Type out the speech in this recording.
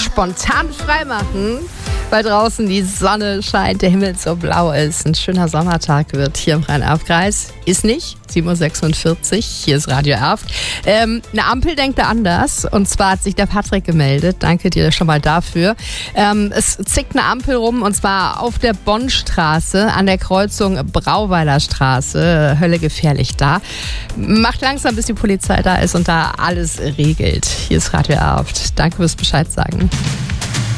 spontan freimachen, weil draußen die Sonne scheint, der Himmel so blau ist. Ein schöner Sommertag wird hier im Rhein-Erft-Kreis. Ist nicht, 7.46 Uhr, hier ist Radio Erft. Eine Ampel denkt da anders, und zwar hat sich der Patrick gemeldet. Danke dir schon mal dafür. Es zickt eine Ampel rum, und zwar auf der Bonnstraße an der Kreuzung Brauweiler Straße. Hölle gefährlich da. Macht langsam, bis die Polizei da ist und da alles regelt. Hier ist Radio Erft. Danke fürs Bescheid sagen.